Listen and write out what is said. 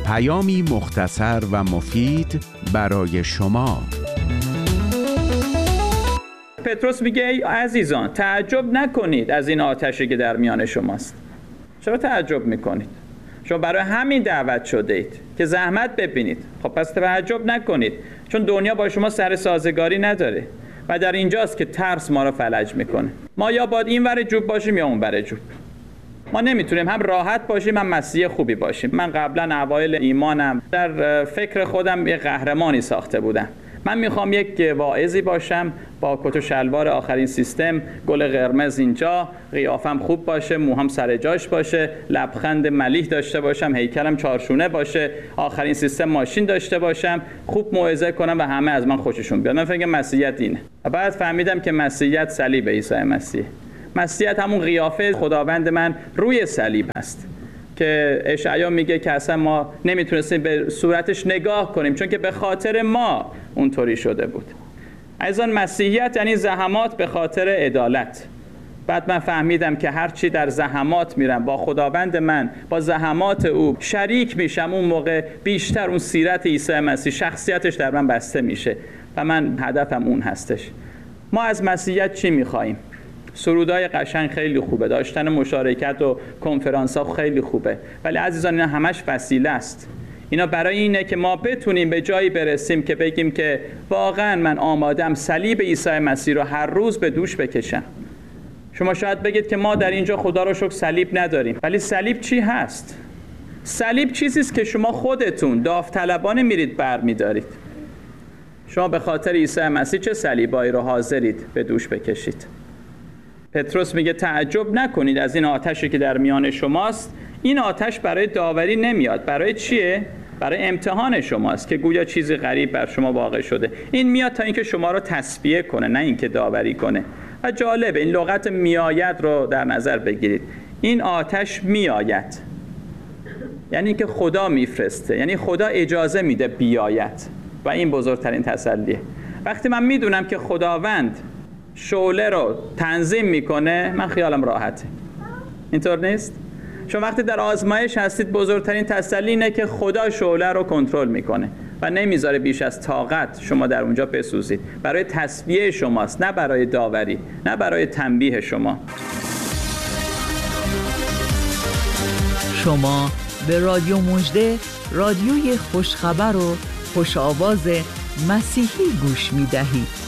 پیامی مختصر و مفید برای شما. پتروس میگه ای عزیزان تعجب نکنید از این آتشی که در میان شماست. چرا تعجب میکنید؟ شما برای همین دعوت شده اید که زحمت ببینید. خب پس تعجب نکنید، چون دنیا با شما سر سازگاری نداره و در اینجاست که ترس ما رو فلج میکنه. ما یا باید این ور جوب باشیم یا اون ور جوب. ما نمیتونیم هم راحت باشیم هم مسیح خوبی باشیم. من قبلا اوایل ایمانم در فکر خودم یه قهرمانی ساخته بودم. من میخوام یک واعظی باشم با کت و شلوار آخرین سیستم، گل قرمز اینجا، قیافم خوب باشه، موهام سر جاش باشه، لبخند ملیح داشته باشم، هیکلم چارشونه باشه، آخرین سیستم ماشین داشته باشم، خوب موعظه کنم و همه از من خوششون بیاد. من فکر مسیحیت اینه. و بعد فهمیدم که مسیحیت صلیب عیسی مسیح. مسیحیت همون قیافه خداوند من روی صلیب است که اشعیا میگه که اصلا ما نمیتونستیم به صورتش نگاه کنیم چون که به خاطر ما اونطوری شده بود. عزیزان، مسیحیت یعنی زحمات به خاطر عدالت. بعد من فهمیدم که هر چی در زحمات میرم با خداوند من، با زحمات او شریک میشم، اون موقع بیشتر اون سیرت عیسی مسیح، شخصیتش در من بسته میشه و من هدفم اون هستش. ما از مسیحیت چی میخواییم؟ سرودهای قشنگ خیلی خوبه، داشتن مشارکت و کنفرانس‌ها خیلی خوبه، ولی عزیزان اینا همش وسیله است. اینا برای اینه که ما بتونیم به جایی برسیم که بگیم که واقعا من آمادم صلیب عیسی مسیح رو هر روز به دوش بکشم. شما شاید بگید که ما در اینجا خدا رو شکر صلیب نداریم، ولی صلیب چی هست؟ صلیب چیزی است که شما خودتون داوطلبانه میرید برمی‌دارید. شما به خاطر عیسی مسیح چه صلیبایی رو حاضرید به دوش بکشید؟ پتروس میگه تعجب نکنید از این آتشی که در میان شماست. این آتش برای داوری نمیاد. برای چیه؟ برای امتحان شماست که گویا چیزی غریب بر شما واقع شده. این میاد تا اینکه شما رو تصفیه کنه، نه اینکه داوری کنه. و جالبه این لغت میآید رو در نظر بگیرید. این آتش میآید یعنی که خدا میفرسته، یعنی خدا اجازه میده بیاید و این بزرگترین تسلیه. وقتی من میدونم که خداوند شعله رو تنظیم میکنه، من خیالم راحته. اینطور نیست؟ چون وقتی در آزمایش هستید بزرگترین تسلی اینه که خدا شعله رو کنترل میکنه و نمیذاره بیش از طاقت شما در اونجا بسوزید. برای تصفیه شماست، نه برای داوری، نه برای تنبیه شما. شما به رادیو مژده، رادیوی خوشخبر و خوش آواز مسیحی گوش میدهید.